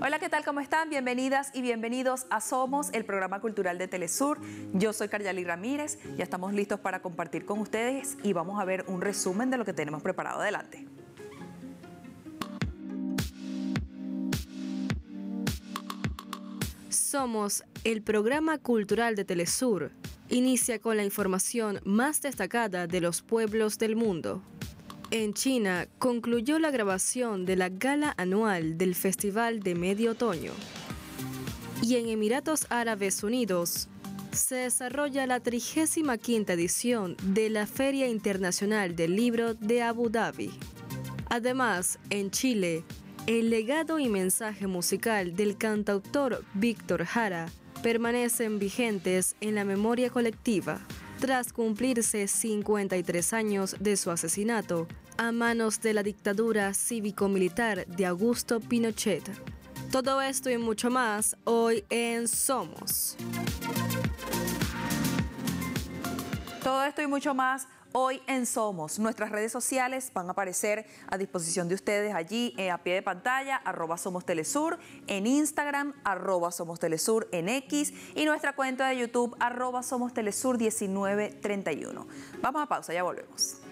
Hola, ¿qué tal? ¿Cómo están? Bienvenidas y bienvenidos a Somos, el programa cultural de Telesur. Yo soy Karyali Ramírez, ya estamos listos para compartir con ustedes y vamos a ver un resumen de lo que tenemos preparado. Adelante. Somos, el programa cultural de Telesur. Inicia con la información más destacada de los pueblos del mundo. En China concluyó la grabación de la gala anual del Festival de Medio Otoño. Y en Emiratos Árabes Unidos se desarrolla la 35ª edición de la Feria Internacional del Libro de Abu Dhabi. Además, en Chile, el legado y mensaje musical del cantautor Víctor Jara permanecen vigentes en la memoria colectiva, tras cumplirse 53 años de su asesinato a manos de la dictadura cívico-militar de Augusto Pinochet. Todo esto y mucho más hoy en Somos. Todo esto y mucho más hoy en Somos. Nuestras redes sociales van a aparecer a disposición de ustedes allí a pie de pantalla, @SomosTelesur, en Instagram, @SomosTelesur, en X y nuestra cuenta de YouTube, @SomosTelesur1931. Vamos a pausa, ya volvemos.